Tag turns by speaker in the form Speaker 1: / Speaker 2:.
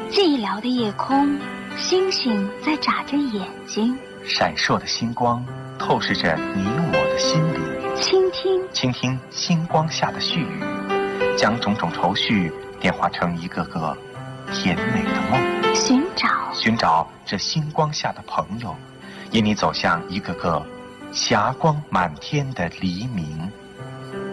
Speaker 1: 寂寥的夜空，星星在眨着眼睛，
Speaker 2: 闪烁的星光透视着你我的心灵。倾听星光下的絮语，将种种愁绪变化成一个个甜美的梦。寻找这星光下的朋友，引你走向一个个霞光满天的黎明。